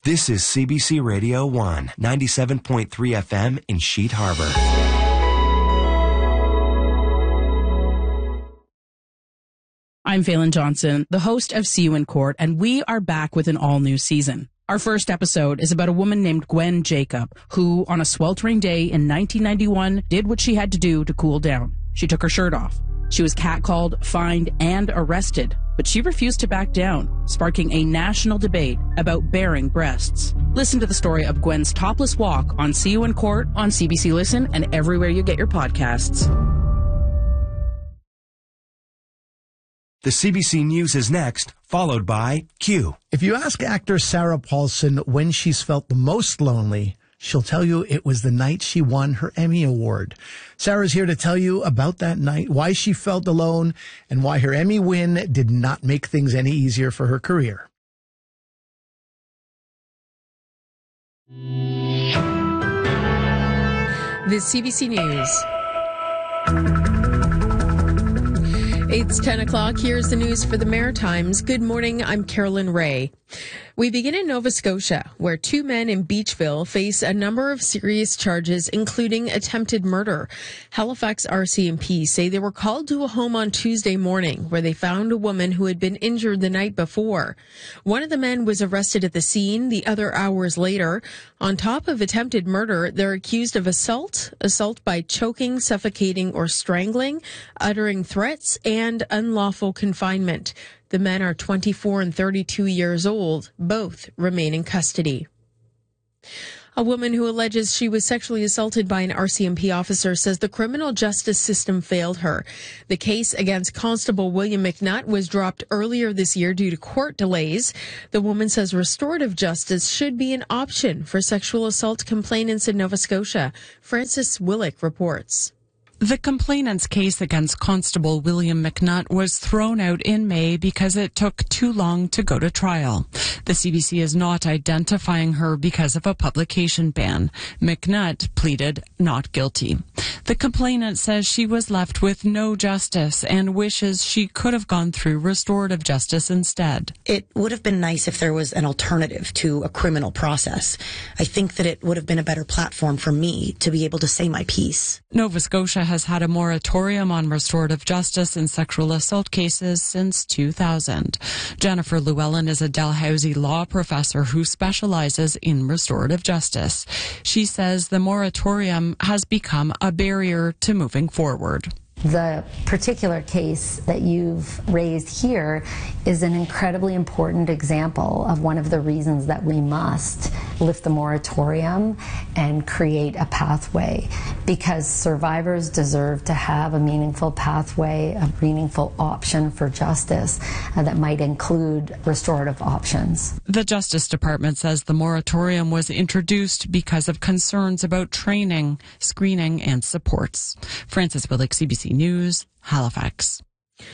This is CBC Radio 1, 97.3 FM in Sheet Harbor. I'm Phelan Johnson, the host of See You in Court, and we are back with an all-new season. Our first episode is about a woman named Gwen Jacob, who, on a sweltering day in 1991, did what she had to do to cool down. She took her shirt off. She was catcalled, fined, and arrested, but she refused to back down, sparking a national debate about baring breasts. Listen to the story of Gwen's topless walk on See You in Court, on CBC Listen, and everywhere you get your podcasts. The CBC News is next, followed by Q. If you ask actor Sarah Paulson when she's felt the most lonely, she'll tell you it was the night she won her Emmy Award. Sarah's here to tell you about that night, why she felt alone, and why her Emmy win did not make things any easier for her career. The CBC News. It's 10 o'clock. Here's the news for the Maritimes. Good morning. I'm Carolyn Ray. We begin in Nova Scotia, where two men in Beachville face a number of serious charges, including attempted murder. Halifax RCMP say they were called to a home on Tuesday morning where they found a woman who had been injured the night before. One of the men was arrested at the scene, the other hours later. On top of attempted murder, they're accused of assault by choking, suffocating, or strangling, uttering threats, and unlawful confinement. The men are 24 and 32 years old. Both remain in custody. A woman who alleges she was sexually assaulted by an RCMP officer says the criminal justice system failed her. The case against Constable William McNutt was dropped earlier this year due to court delays. The woman says restorative justice should be an option for sexual assault complainants in Nova Scotia. Francis Willick reports. The complainant's case against Constable William McNutt was thrown out in May because it took too long to go to trial. The CBC is not identifying her because of a publication ban. McNutt pleaded not guilty. The complainant says she was left with no justice and wishes she could have gone through restorative justice instead. It would have been nice if there was an alternative to a criminal process. I think that it would have been a better platform for me to be able to say my piece. Nova Scotia has had a moratorium on restorative justice in sexual assault cases since 2000. Jennifer Llewellyn is a Dalhousie law professor who specializes in restorative justice. She says the moratorium has become a barrier to moving forward. The particular case that you've raised here is an incredibly important example of one of the reasons that we must lift the moratorium and create a pathway, because survivors deserve to have a meaningful pathway, a meaningful option for justice that might include restorative options. The Justice Department says the moratorium was introduced because of concerns about training, screening, and supports. Francis Willick, CBC News, Halifax.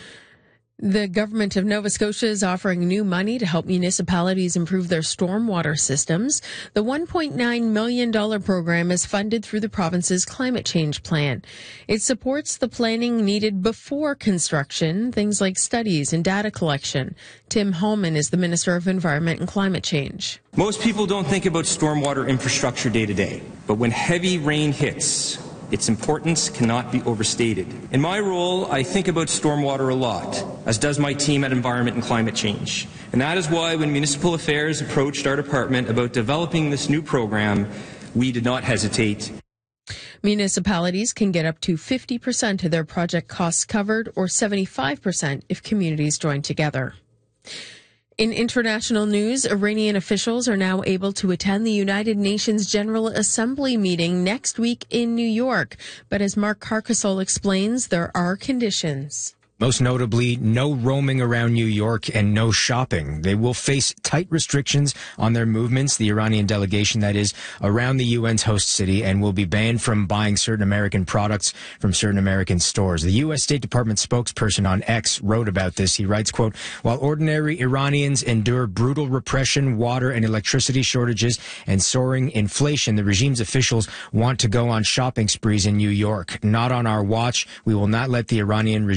The government of Nova Scotia is offering new money to help municipalities improve their stormwater systems. The $1.9 million program is funded through the province's climate change plan. It supports the planning needed before construction, things like studies and data collection. Tim Hallman is the Minister of Environment and Climate Change. Most people don't think about stormwater infrastructure day to day, but when heavy rain hits, its importance cannot be overstated. In my role, I think about stormwater a lot, as does my team at Environment and Climate Change. And that is why when Municipal Affairs approached our department about developing this new program, we did not hesitate. Municipalities can get up to 50% of their project costs covered, or 75% if communities join together. In international news, Iranian officials are now able to attend the United Nations General Assembly meeting next week in New York. But as Mark Carcassol explains, there are conditions. Most notably, no roaming around New York and no shopping. They will face tight restrictions on their movements, the Iranian delegation that is, around the UN's host city, and will be banned from buying certain American products from certain American stores. The U.S. State Department spokesperson on X wrote about this. He writes, quote, while ordinary Iranians endure brutal repression, water and electricity shortages, and soaring inflation, the regime's officials want to go on shopping sprees in New York. Not on our watch. We will not let the Iranian regime's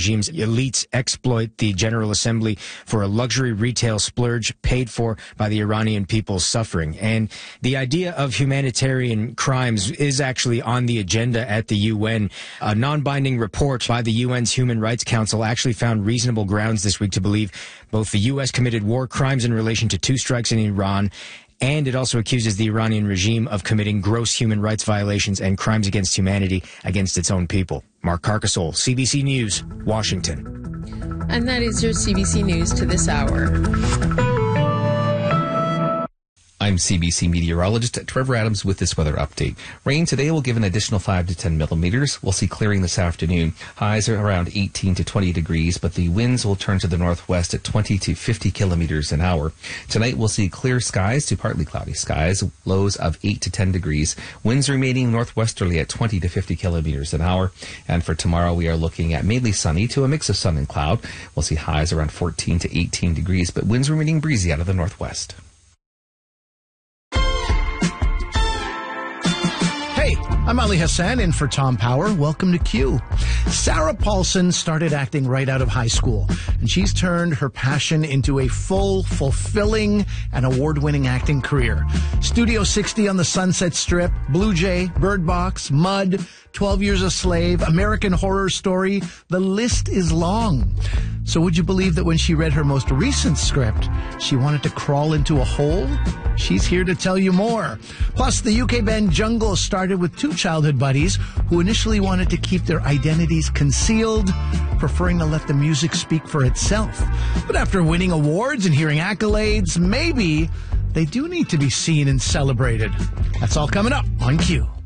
elites exploit the General Assembly for a luxury retail splurge paid for by the Iranian people's suffering. And the idea of humanitarian crimes is actually on the agenda at the UN. A non-binding report by the UN's Human Rights Council actually found reasonable grounds this week to believe both the U.S. committed war crimes in relation to 2 strikes in Iran, and it also accuses the Iranian regime of committing gross human rights violations and crimes against humanity against its own people. Mark Carcasole, CBC News, Washington. And that is your CBC News to this hour. I'm CBC meteorologist Trevor Adams with this weather update. Rain today will give an additional 5 to 10 millimeters. We'll see clearing this afternoon. Highs are around 18 to 20 degrees, but the winds will turn to the northwest at 20 to 50 kilometers an hour. Tonight we'll see clear skies to partly cloudy skies, lows of 8 to 10 degrees. Winds remaining northwesterly at 20 to 50 kilometers an hour. And for tomorrow we are looking at mainly sunny to a mix of sun and cloud. We'll see highs around 14 to 18 degrees, but winds remaining breezy out of the northwest. Hey, I'm Ali Hassan in for Tom Power. Welcome to Q. Sarah Paulson started acting right out of high school, and she's turned her passion into a full, fulfilling, and award-winning acting career. Studio 60 on the Sunset Strip, Blue Jay, Bird Box, Mud, 12 Years a Slave, American Horror Story. The list is long. So would you believe that when she read her most recent script, she wanted to crawl into a hole? She's here to tell you more. Plus, the UK band Jungle started with 2 childhood buddies who initially wanted to keep their identities concealed, preferring to let the music speak for itself. But after winning awards and hearing accolades, maybe they do need to be seen and celebrated. That's all coming up on Q.